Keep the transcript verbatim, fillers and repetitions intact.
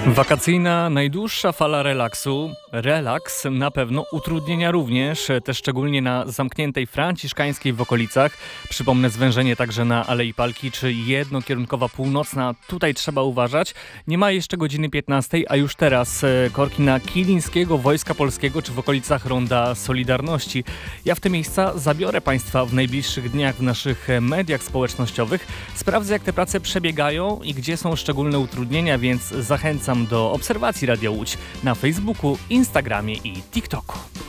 Wakacyjna, najdłuższa fala relaksu, relaks na pewno, utrudnienia również, te szczególnie na zamkniętej Franciszkańskiej w okolicach. Przypomnę, zwężenie także na Alei Palki czy jednokierunkowa północna, tutaj trzeba uważać. Nie ma jeszcze godziny piętnastej, a już teraz korki na Kilińskiego Wojska Polskiego czy w okolicach Ronda Solidarności. Ja w te miejsca zabiorę Państwa w najbliższych dniach w naszych mediach społecznościowych. Sprawdzę, jak te prace przebiegają i gdzie są szczególne utrudnienia, więc zachęcam do obserwacji Radia Łódź na Facebooku, Instagramie i TikToku.